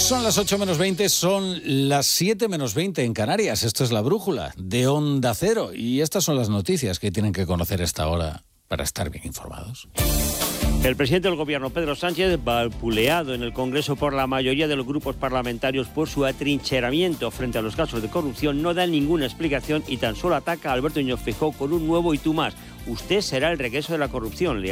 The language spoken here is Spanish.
Son las 8 menos 20, son las 7 menos 20 en Canarias. Esto es La Brújula de Onda Cero. Y estas son las noticias que tienen que conocer a esta hora para estar bien informados. El presidente del Gobierno, Pedro Sánchez, vapuleado en el Congreso por la mayoría de los grupos parlamentarios por su atrincheramiento frente a los casos de corrupción, no da ninguna explicación y tan solo ataca a Alberto Núñez Feijóo con un nuevo "y tú más". Usted será el regreso de la corrupción, le